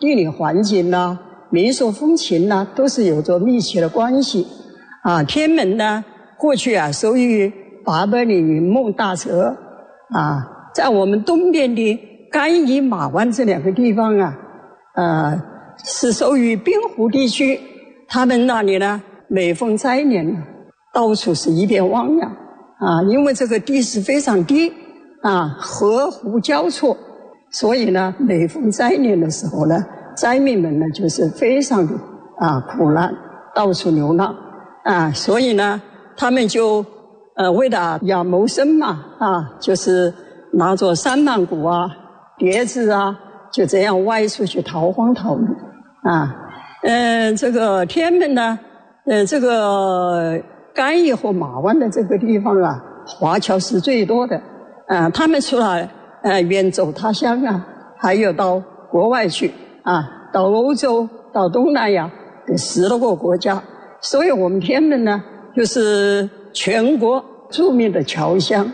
地理环境呐、民俗风情呐，都是有着密切的关系。啊，天门呢，过去啊属于八百里云梦大泽啊，在我们东边的甘邑马湾这两个地方啊，是属于滨湖地区。他们那里呢，每逢灾年，到处是一片汪洋啊，因为这个地势非常低啊，河湖交错，所以呢，每逢灾年的时候呢，灾民们呢就是非常的苦难，到处流浪啊，所以呢，他们就为了要谋生嘛就是拿着3万骨啊、碟子啊，就这样外出去逃荒逃离啊。这个天门呢，这个甘邑和马湾的这个地方啊，华侨是最多的。他们除了远走他乡啊，还有到国外去啊，到欧洲、到东南亚的10多个国家。所以我们天门呢，就是全国著名的侨乡。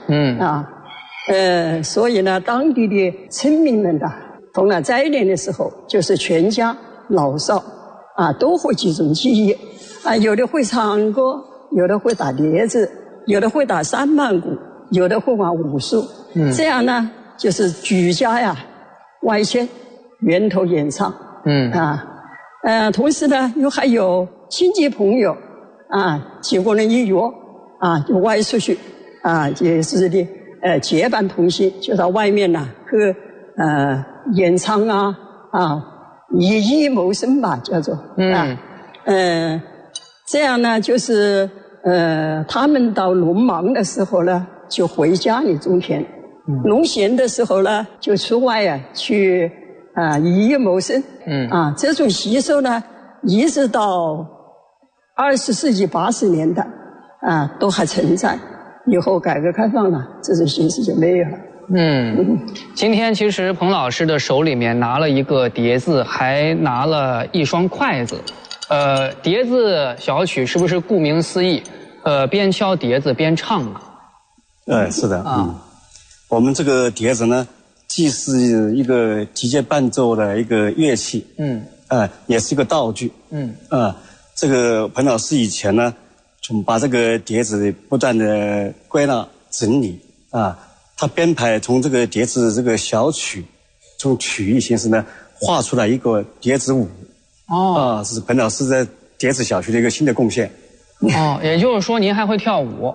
所以呢，当地的村民们的逢了灾年的时候，就是全家老少都会集中起义有的会唱歌，有的会打碟子，有的会打3万鼓，有的会玩武术。这样呢，就是举家呀外迁，源头演唱。同时呢，还有亲戚朋友几个人一约就外出去也是的结伴同行，就到外面呢去演唱以艺谋生吧，叫做这样呢，就是他们到农忙的时候呢，就回家里种田；农闲的时候呢，就出外去以艺谋生。这种习俗呢，一直到20世纪80年代都还存在。以后改革开放了，这种形式就没有了。 今天其实彭老师的手里面拿了一个碟子，还拿了一双筷子。碟子小曲是不是顾名思义，边敲碟子边唱是的我们这个碟子呢，既是一个击节伴奏的一个乐器，也是一个道具。这个彭老师以前呢，就把这个碟子不断的归纳整理他编排从这个碟子这个小曲，从曲艺形式呢画出来一个碟子舞。是彭老师在碟子小曲的一个新的贡献。 也就是说您还会跳舞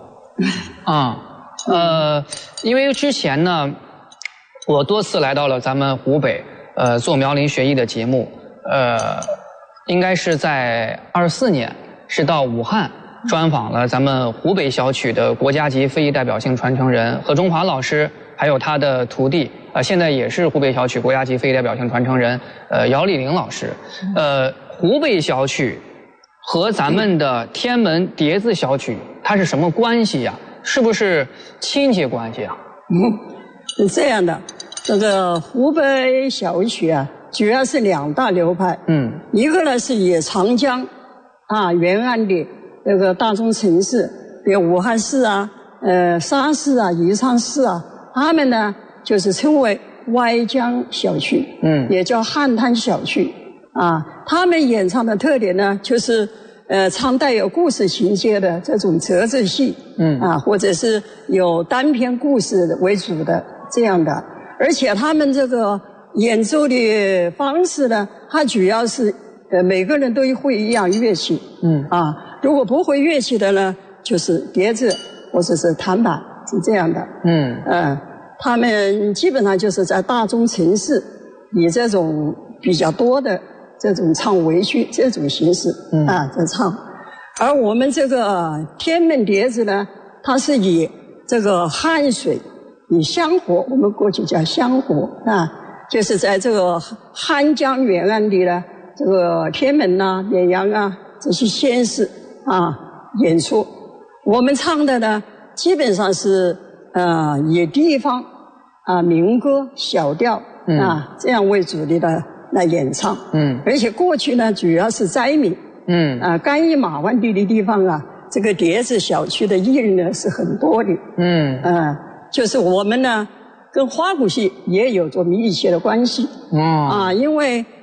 因为之前呢，我多次来到了咱们湖北，做苗林学艺的节目，应该是在24年，是到武汉专访了咱们湖北小曲的国家级非遗代表性传承人何中华老师，还有他的徒弟，现在也是湖北小曲国家级非遗代表性传承人，姚丽玲老师。湖北小曲和咱们的天门碟子小曲，它是什么关系呀？是不是亲戚关系啊？ 是这样的，这个湖北小曲主要是2大流派。一个呢是以长江沿岸的这个大中城市，比如武汉市沙市宜昌市他们呢就是称为歪江小曲，也叫汉滩小曲他们演唱的特点呢，就是唱带有故事情节的这种折子戏，或者是有单篇故事为主的这样的，而且他们这个演奏的方式呢，它主要是每个人都会一样乐器，如果不会乐器的呢，就是碟子或者是弹板，是这样的。他们基本上就是在大中城市以这种比较多的这种唱围曲这种形式在唱，而我们这个天门碟子呢，它是以这个汉水，以香河，我们过去叫香河就是在这个汉江沿岸的呢，这个天门绵阳这些县市演出。我们唱的呢，基本上是以地方民歌小调这样为主力的来演唱。而且过去呢，主要是灾民。甘邑马湾地的地方这个碟子小曲的艺人呢是很多的。就是我们呢跟花鼓戏也有着密切的关系。因为